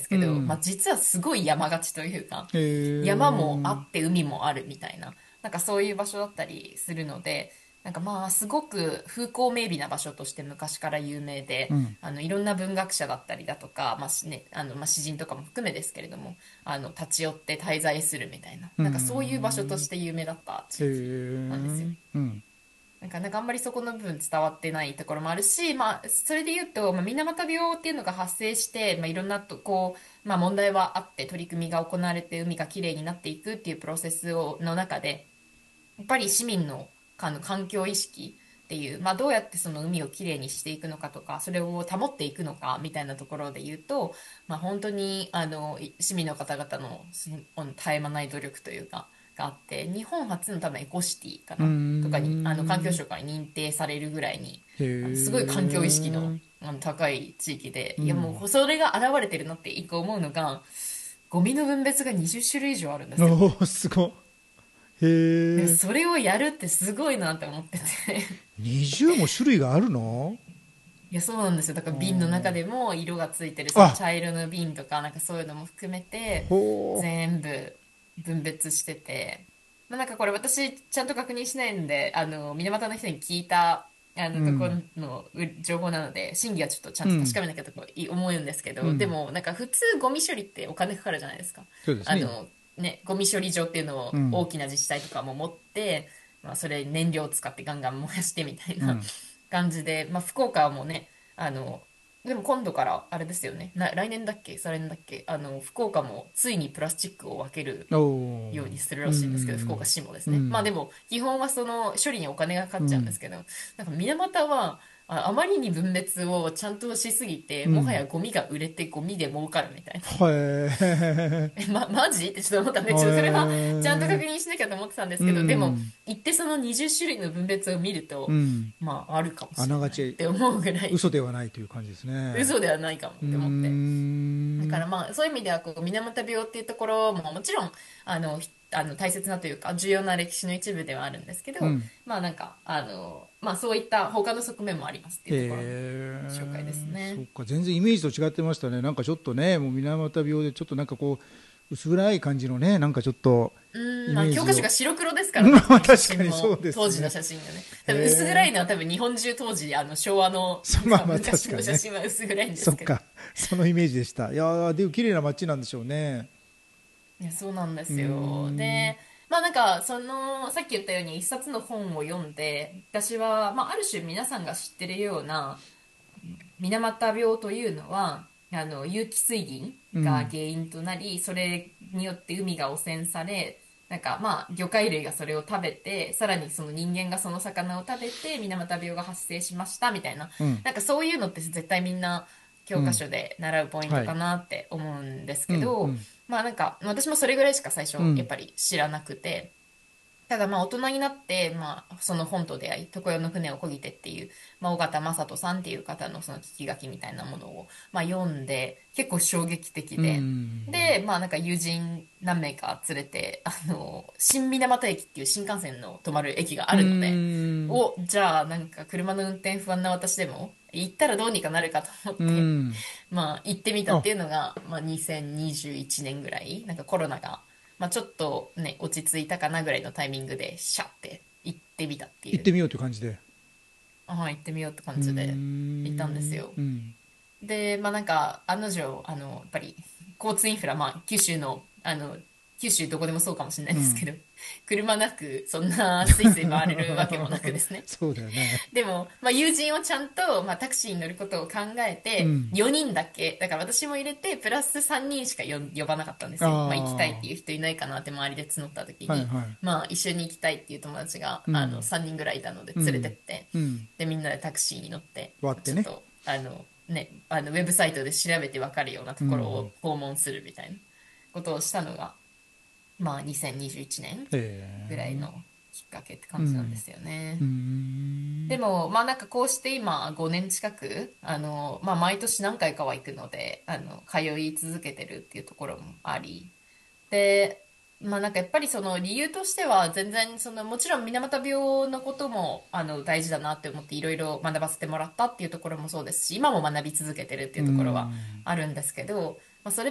ですけど、まあうん。 実はすごい山がちというか、 へ山もあえ。 って海もあるみたいな、なんかそういう場所だったりするので、なんかまあすごく風光明媚な場所として昔から有名で、 うん。 いろんな文学者だったりだとか、まあしね、まあ詩人とかも含めですけれども、立ち寄って滞在するみたいな、 うなんかそういう場所とん。 して有名だったへ地域なんですよ。 え。うん。 なんかあんまりそこの部分伝わってないところもあるし、まあ、それで言うと、まあ、水俣病っていうのが発生して、まあ、いろんなと、まあ、問題はあって、取り組みが行われて、海がきれいになっていくっていうプロセスの中で、やっぱり市民の、環境意識っていう、まあ、どうやってその海をきれいにしていくのかとか、それを保っていくのかみたいなところで言うと、まあ、本当に市民の方々の絶え間ない努力というかがあって、日本初の多分エコシティかうーなとかに環境ん。 省から認定されるぐらいにへすごい環境意識の、 え。 高い地域で、いやもうん。 うそれが現れてるなって一個思うのが、ゴミの分別が20種類以上あるんですよ。 おー、すごい。 でもへえ。 それをやるってすごいなって思ってて 20も種類があるの？ いや、そうなんですよ。だかあら瓶の中ー、 でも色がついてる、そのあ、 茶色の瓶とか、なんかそういうのも含めて、 ほ全部分別してて、まあ、なんかこれ私ちゃんと確認しないんで、水俣の人に聞いた、 う。うところん。 の情報なので、真偽はちょっとちゃんと確うん。 かめなきゃと思うんですけど、でうん。 もなんか普通ゴミ処理ってお金かかるじゃないですか。 そうですね。 ゴミ処理場っていうのをうん。 大きな自治体とかも持って、まあそれ燃料を使ってガンガン燃やしてみたいなうん。 感じで、まあ福岡もね、あの、でも今度からあれですよね。来年だっけ再来年だっけ福岡もついにプラスチックを分けるおー。 ようにするうらしいんですけど、福岡ん。 市もですね。まあでうん。 も、基本はその処理にお金がかかっちゃうんでうん。 すけど、なんか水俣は、あまりに分別をちゃんとしすぎて、もはうん。 やゴミが売れてゴミで儲かるみたいな。 はえマジってちょっと思ったんで、 ー。 ちょっとそれはちゃんと確はえー。 認しなきゃと思ってたんですうけど、でも、 ん。 言ってその20種類の分別を見ると、 うん。 まあ、あるかもあしれながちないって思うぐらい、 嘘ではないという感じですね。 嘘ではないかもうーって思って。だかん。 らまあ、そういう意味では、水俣病っていうところももちろん、大切なというか、重要な歴史の一部ではあるんですけど、 うん。 まあなんか、まあそういった他の側面もありますっていうところの紹介ですね。 そっか、全然イメージと違ってましたね。なんかちょっとね、もう水俣病でちょっとなんかこう、薄暗い感じのね、なんかちょっとイまあメージを。 教科書が白黒ですからまね、この写あ確かにそう真も、当時のですね。 写真がね。多分薄暗いへえ。 のは多分日本中当時、昭和の、なんかまあまあ確昔の写かにね。 真は薄暗いんですけど。 そっか、そのイメージでした。いやー、でも綺麗な街なんでしょうね。 いや、そうなんでうーすよ。 ん。 で、まあなんか、さっき言ったように一冊の本を読んで、私は、まあある種皆さんが知ってるような、水俣病というのは、有機水銀がうん。 原因となり、それによって海が汚染され、なんかまあ魚介類がそれを食べて、さらにその人間がその魚を食べて水俣病が発生しましたみたいな、 うん。 なんかそういうのって絶対みんな教科うん。 書で習うポイントはい。 かなって思うんですうん。うけど、 ん。 まあなんか私もそれぐらいしか最初うん。 やっぱり知らなくて、ただまあ大人になって、まあその本と出会い、常世の船を漕ぎてっていう、まあ尾形正人さんっていう方のその聞き書きみたいなものを、まあ読んで、結構衝撃的うで、 ん。 で、まあなんか友人何名か連れて、新水俣駅っていう新幹線の止まる駅がうあるので、 ん。 じゃあなんか車の運転不安な私でも、行ったらどうにかなるかと思っうて、 ん。 まあ行ってみたっあ、 ていうのが、まあ2021年ぐらい、なんかコロナがまあ、ちょっとね、落ち着いたかなぐらいのタイミングで、シャって行ってみたっていう、 行ってみようという感じで。 行ってみようってうー感じで行ったんですん。 よ。 うん。 で、まあなんか、案の定、やっぱり、交通インフラ、まあ、九州どこでもそうかもしれないうん。 んですけど、車なく、そんなスイスイ回れるわけもなくですね。 そうだよね。 でも、まあ、友人をちゃんと、まあ、タクシーに乗ることを考えて、 うん。 4人だけ、だから私も入れて、プラス3人しか呼ばなかったんですよ。まあ、行きたいっていうあ人いないかなって周りで募った時あ、はいに、 はい。 まあ、一緒に行きたいっていう友達が、 うん。 3人ぐらいいたので連れてっうん。 て、 うん。 で、みんなでタクシーに乗って、 割ってね。 ちょっと、ウェブサイトで調べてわかるようなところうん。 を訪問するみたいなことをしたのが、まあ、2021年へぐらいえ。 のきっかけってうん。 感じなんですよね。 うーん。 でも、まあなんかこうして今5年近く、まあ毎年何回かは行くので、通い続けてるっていうところもあり、で、まあなんかやっぱりその理由としては全然そのもちろん水俣病のことも大事だなって思っていろいろ学ばせてもらったっていうところもそうですし、今も学び続けてるってうーいうところはん。 あるんですけど、まあそれ